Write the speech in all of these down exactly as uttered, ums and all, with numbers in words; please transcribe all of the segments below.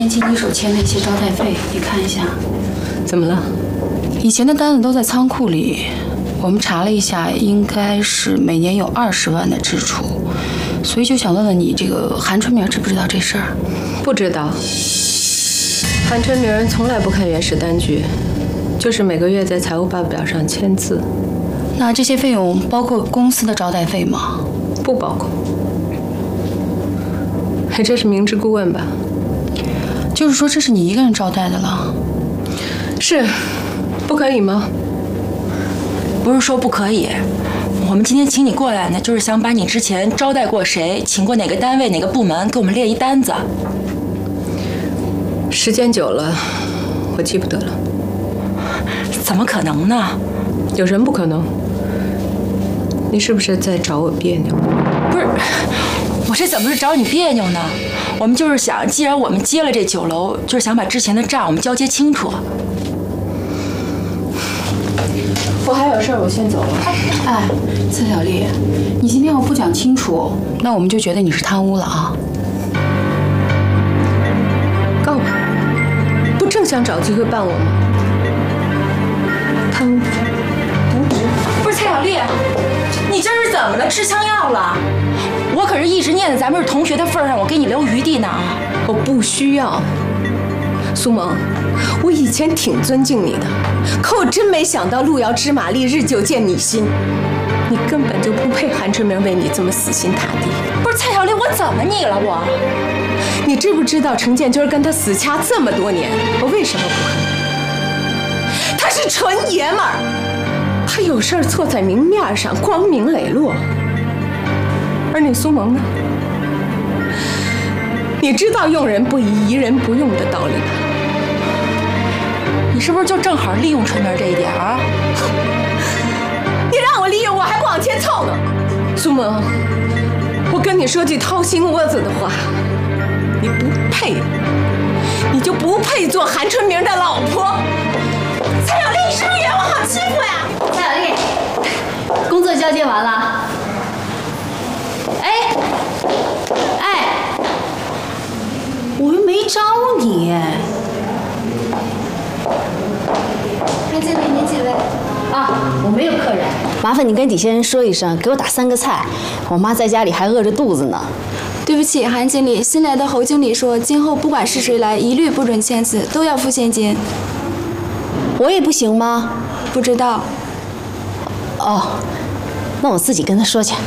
经理手签的一些招待费，你看一下。 怎么了？ 以前的单子都在仓库里，我们查了一下，应该是每年有二十万的支出，所以就想问问你，这个韩春明知不知道这事儿？ 不知道。韩春明从来不看原始单据，就是每个月在财务报表上签字。 那这些费用包括公司的招待费吗？ 不包括。哎，这是明知故问吧？ 就是说，这是你一个人招待的了？ 是，不可以吗？ 不是说不可以，我们今天请你过来呢，就是想把你之前招待过谁，请过哪个单位、哪个部门，给我们列一单子。 时间久了，我记不得了。 怎么可能呢？ 有人不可能。你是不是在找我别扭？ 不是，我这怎么是找你别扭呢？我们就是想，既然我们接了这酒楼，就是想把之前的账我们交接清楚。 我还有事儿，我先走了。哎，蔡小丽，你今天要不讲清楚，那我们就觉得你是贪污了啊！ 告吧，不正想找机会办我吗？贪污，渎职。 不是蔡小丽，你这是怎么了？吃枪药了？我可是一直念在咱们是同学的份上，我给你留余地呢。 我不需要。苏萌，我以前挺尊敬你的，可我真没想到路遥知马力，日久见你心。你根本就不配韩春明为你这么死心塌地。 不是蔡小丽，我怎么你了我？ 你知不知道程建军跟他死掐这么多年，我为什么不恨？他是纯爷们儿，他有事儿错在明面上，光明磊落。而你苏萌呢？你知道用人不疑，疑人不用的道理吧？ 你是不是就正好利用春明这一点啊？ 你让我利用，我还不往前凑呢。苏萌，我跟你说句掏心窝子的话，你不配，你就不配做韩春明的老婆。蔡小丽，你是不是以为我好欺负呀？ 蔡小丽，工作交接完了。哎，哎，我又没招你。 韩经理，您几位？ 啊，我没有客人。 麻烦你跟底下人说一声，给我打三个菜。我妈在家里还饿着肚子呢。 对不起，韩经理，新来的侯经理说，今后不管是谁来，一律不准签字，都要付现金。 我也不行吗？ 不知道。 哦，那我自己跟他说去。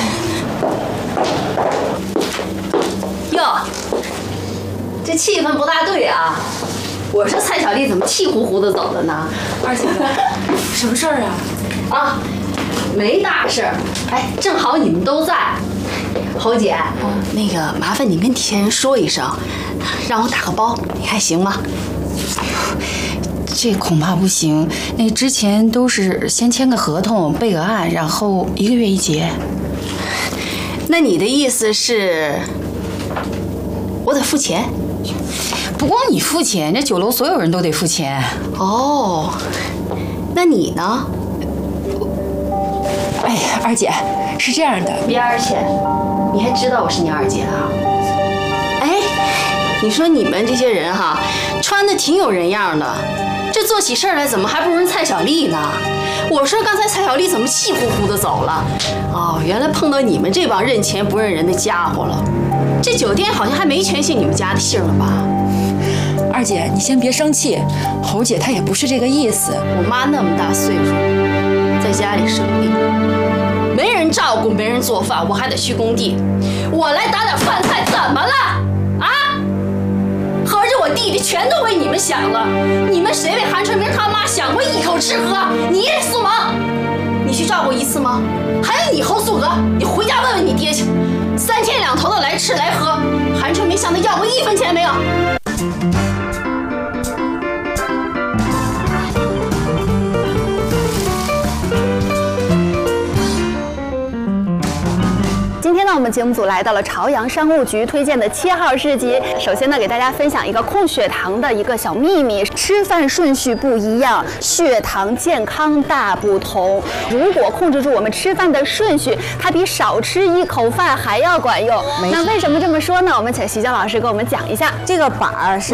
哟，这气氛不大对啊！我说蔡小丽怎么气呼呼的走了呢？ 二姐，什么事儿啊？ 啊，没大事儿。哎，正好你们都在。侯姐， 哦，那个麻烦你跟底下人说一声，让我打个包，你看行吗？ 哎呦，这恐怕不行。那之前都是先签个合同，备个案，然后一个月一结。 那你的意思是，我得付钱？ 不光你付钱，这酒楼所有人都得付钱。 哦，那你呢？ 哎，二姐，是这样的， 别而且，你还知道我是你二姐啊？哎，你说你们这些人哈，穿的挺有人样的，这做起事来怎么还不如人蔡小丽呢？我说刚才蔡小丽怎么气呼呼的走了？哦，原来碰到你们这帮认钱不认人的家伙了。这酒店好像还没全姓你们家的姓了吧？ 二姐，你先别生气，侯姐她也不是这个意思。 我妈那么大岁数，在家里生病，没人照顾，没人做饭，我还得去工地，我来打点饭菜怎么了？啊？合着我弟弟全都为你们想了，你们谁为韩春明他妈想过一口吃喝？你苏萌，你去照顾一次吗？还有你侯素娥，你回家问问你爹去，三天两头的来吃来喝，韩春明向他要过一分钱没有？ 今天呢，我们节目组来到了朝阳商务局推荐的七号市集。首先呢，给大家分享一个控血糖的一个小秘密：吃饭顺序不一样，血糖健康大不同。如果控制住我们吃饭的顺序，它比少吃一口饭还要管用。那为什么这么说呢？我们请徐江老师给我们讲一下。 这个板儿是